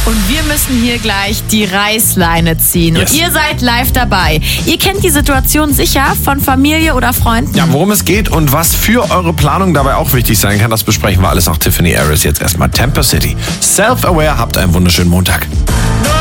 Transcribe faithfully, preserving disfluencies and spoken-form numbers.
Und wir müssen hier gleich die Reißleine ziehen. Yes. Und ihr seid live dabei. Ihr kennt die Situation sicher von Familie oder Freunden. Ja, worum es geht und was für eure Planung dabei auch wichtig sein kann, das besprechen wir alles nach Tiffany Harris. Jetzt erstmal Tampa City. Self-aware, habt einen wunderschönen Montag.